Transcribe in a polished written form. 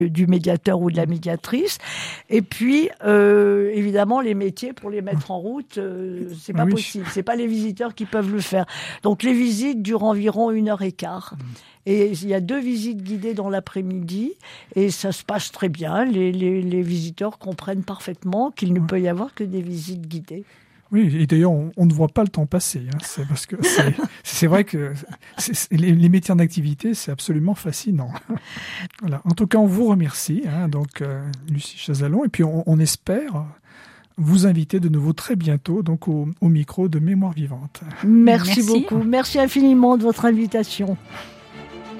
du médiateur ou de la médiatrice. Et puis, évidemment, les métiers, pour les mettre en route, c'est pas possible. C'est pas les visiteurs qui peuvent le faire. Donc, les visites durent environ 1h15. Et il y a 2 visites guidées dans l'après-midi, et ça se passe très bien. Les visiteurs comprennent parfaitement qu'il ne peut y avoir que des visites guidées. Oui, et d'ailleurs, on ne voit pas le temps passer. C'est parce que c'est vrai que les métiers en activité, c'est absolument fascinant. Voilà. En tout cas, on vous remercie, donc Lucie Chazalon, et puis on espère vous inviter de nouveau très bientôt, donc au micro de Mémoire Vivante. Merci beaucoup. Merci infiniment de votre invitation.